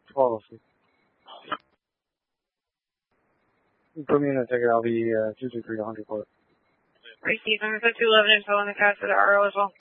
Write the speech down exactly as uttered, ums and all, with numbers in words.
twelve oh six. You put me in a ticket, I'll be uh, two two three one hundred for it. Receive, I'm at two eleven and so on the cast for the R O as well.